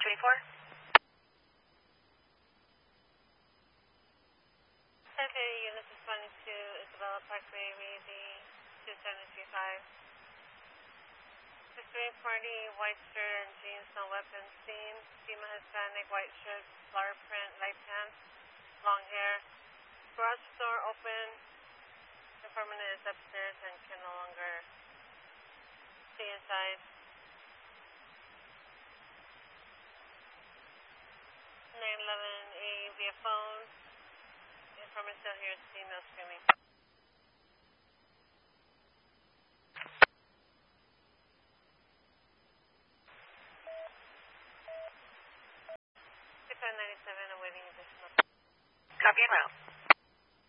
Okay, unit responding to Isabella Parkway, Reedy, 2735. Pursuing party, white shirt and jeans, no weapons seen. Female Hispanic, white shirt, flower print, light pants, long hair. Garage door open. Informant is upstairs and can no longer see inside. 911A via phone. Informant still hears female screaming. 9597 awaiting additional. Copy en route.